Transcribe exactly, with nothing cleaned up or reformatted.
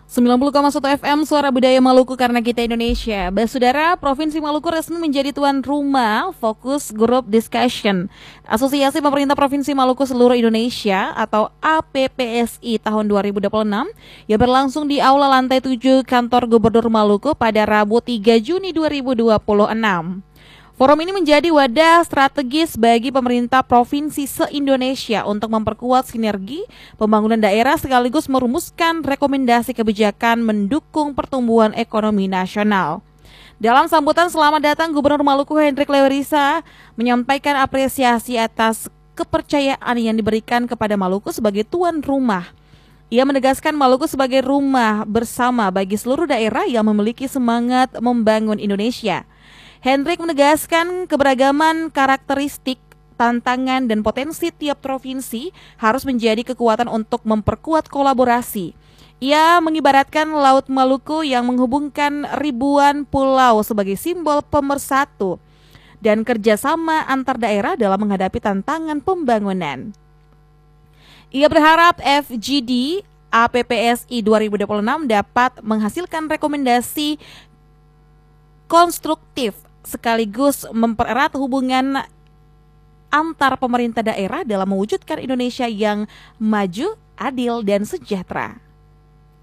sembilan puluh koma satu F M Suara Budaya Maluku karena kita Indonesia. Saudara, Provinsi Maluku resmi menjadi tuan rumah Focus Group Discussion Asosiasi Pemerintah Provinsi Maluku Seluruh Indonesia atau A P P S I tahun dua ribu dua puluh enam yang berlangsung di Aula Lantai tujuh Kantor Gubernur Maluku pada Rabu tiga Juni dua ribu dua puluh enam. Forum ini menjadi wadah strategis bagi pemerintah provinsi se-Indonesia untuk memperkuat sinergi pembangunan daerah sekaligus merumuskan rekomendasi kebijakan mendukung pertumbuhan ekonomi nasional. Dalam sambutan selamat datang, Gubernur Maluku Hendrik Lewerisa menyampaikan apresiasi atas kepercayaan yang diberikan kepada Maluku sebagai tuan rumah. Ia menegaskan Maluku sebagai rumah bersama bagi seluruh daerah yang memiliki semangat membangun Indonesia. Hendrik menegaskan keberagaman karakteristik, tantangan, dan potensi tiap provinsi harus menjadi kekuatan untuk memperkuat kolaborasi. Ia mengibaratkan Laut Maluku yang menghubungkan ribuan pulau sebagai simbol pemersatu dan kerjasama antar daerah dalam menghadapi tantangan pembangunan. Ia berharap F G D A P P S I dua ribu dua puluh enam dapat menghasilkan rekomendasi konstruktif sekaligus mempererat hubungan antar pemerintah daerah dalam mewujudkan Indonesia yang maju, adil, dan sejahtera.